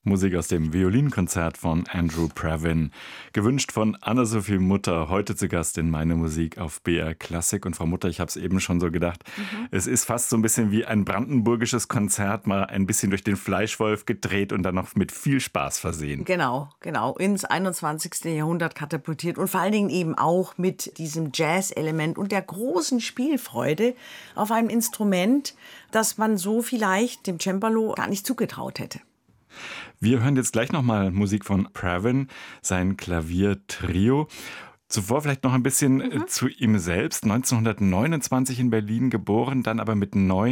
Musik aus dem Violinkonzert von Andrew Previn. Gewünscht von Anna-Sophie Mutter, heute zu Gast in Meine Musik auf BR Klassik. Und Frau Mutter, ich habe es eben schon so gedacht, es ist fast so ein bisschen wie ein brandenburgisches Konzert, mal ein bisschen durch den Fleischwolf gedreht und dann noch mit viel Spaß versehen. Genau, ins 21. Jahrhundert katapultiert und vor allen Dingen eben auch mit diesem Jazz-Element und der großen Spielfreude auf einem Instrument, das man so vielleicht dem Cembalo gar nicht zugetraut hätte. Wir hören jetzt gleich nochmal Musik von Previn, sein Klaviertrio. Zuvor vielleicht noch ein bisschen zu ihm selbst. 1929 in Berlin geboren, dann aber mit 9